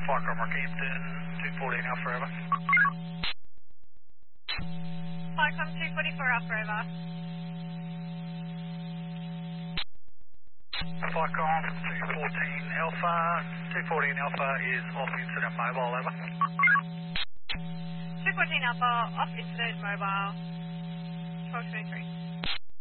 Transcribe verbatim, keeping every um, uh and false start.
Flycom Rockhampton, two fourteen Alpha over. Flycom two forty-four Alpha over. Flycom two fourteen Alpha, two fourteen Alpha is off incident mobile over. two fourteen Alpha, off incident mobile, twelve twenty-three.